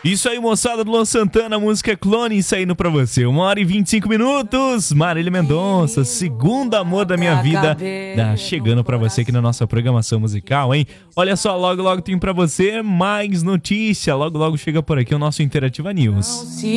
Isso aí, moçada do Luan Santana, a música Clone saindo pra você. 1h25. Marília Mendonça, Segundo Amor da Minha Vida, chegando pra você aqui na nossa programação musical, hein? Olha só, logo tem pra você mais notícia. Logo chega por aqui o nosso Interativa News.